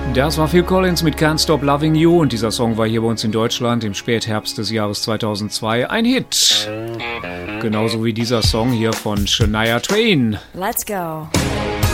Das war Phil Collins mit Can't Stop Loving You und dieser Song war hier bei uns in Deutschland im Spätherbst des Jahres 2002 ein Hit. Genauso wie dieser Song hier von Shania Twain. Let's go.